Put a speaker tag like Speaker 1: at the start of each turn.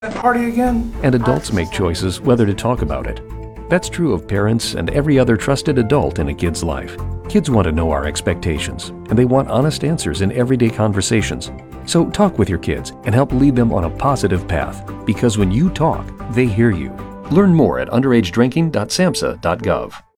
Speaker 1: That party again?
Speaker 2: And adults make choices whether to talk about it. That's true of parents and every other trusted adult in a kid's life. Kids want to know our expectations, and they want honest answers in everyday conversations. So talk with your kids and help lead them on a positive path, because when you talk, they hear you. Learn more at underagedrinking.samhsa.gov.